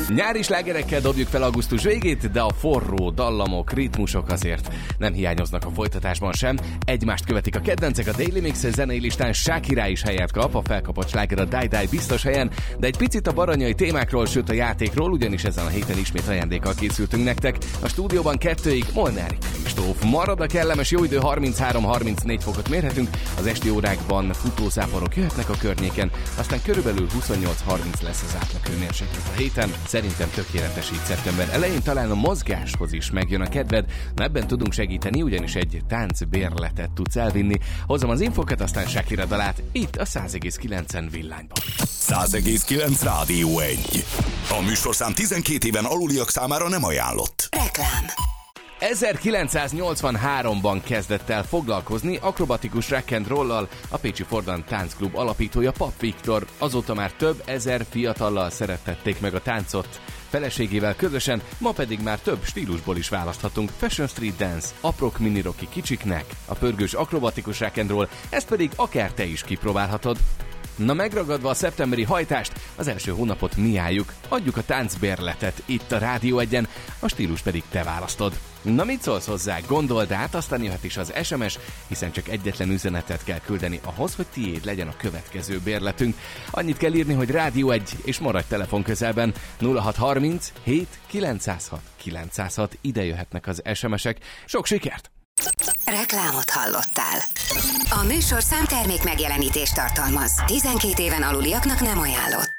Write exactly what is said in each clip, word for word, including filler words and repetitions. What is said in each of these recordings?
Nyári slágerekkel dobjuk fel augusztus végét, de a forró dallamok, ritmusok azért nem hiányoznak a folytatásban sem. Egymást követik a kedvencek, a Daily Mix zenei listán Shakira is helyet kap, a felkapott sláger a Die Die biztos helyen, de egy picit a baranyai témákról, sőt a játékról, ugyanis ezen a héten ismét ajándékkal készültünk nektek. A stúdióban kettőig Molnár Kristóf. Marad a kellemes jó idő, harminchárom harmincnégy fokot mérhetünk, az esti órákban futózáporok jöhetnek a környéken, aztán körülbelül huszonnyolc harminc lesz az átlag hőmérséklet a héten. Szerintem tökéletes így szeptember elején, talán a mozgáshoz is megjön a kedved, na ebben tudunk segíteni, ugyanis egy táncbérletet tudsz elvinni. Hozom az infokat, aztán Shakira dalát itt a száz egész kilencen villányban. száz egész kilenc Rádió egy. A műsorszám tizenkét éven aluliak számára nem ajánlott. Reklám. ezerkilencszáznyolcvanháromban kezdett el foglalkozni akrobatikus rock and roll-lal a Pécsi Fordan Táncklub alapítója Papp Viktor. Azóta már több ezer fiatallal szerettették meg a táncot. Feleségével közösen, ma pedig már több stílusból is választhatunk. Fashion Street Dance, aprok miniroki kicsiknek, a pörgős akrobatikus rock and roll, ezt pedig akár te is kipróbálhatod. Na, megragadva a szeptemberi hajtást, az első hónapot mi álljuk, adjuk a táncbérletet itt a Rádió egyen, a stílus pedig te választod. Na, mit szólsz hozzá? Gondold át, aztán jöhet is az es em es, hiszen csak egyetlen üzenetet kell küldeni ahhoz, hogy tiéd legyen a következő bérletünk. Annyit kell írni, hogy Rádió egy, és maradj telefon közelben. nulla hat harminc hét kilencszázhat kilencszázhat, ide jöhetnek az es em esek. Sok sikert! Reklámot hallottál. A műsorszám termék megjelenítést tartalmaz. tizenkét éven aluliaknak nem ajánlott.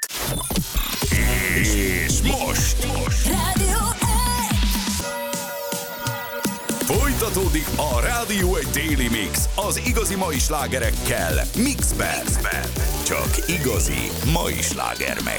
És most, most. Rádió egy. Folytatódik a Rádió egy Daily Mix az igazi mai slágerekkel Mixben. Csak igazi mai sláger megy.